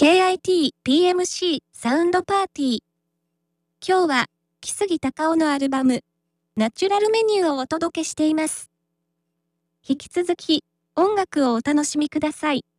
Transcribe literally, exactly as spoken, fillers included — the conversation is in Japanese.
ケーアイティーピーエムシー サウンドパーティー。今日は、木杉隆夫のアルバム、ナチュラルメニューをお届けしています。引き続き、音楽をお楽しみください。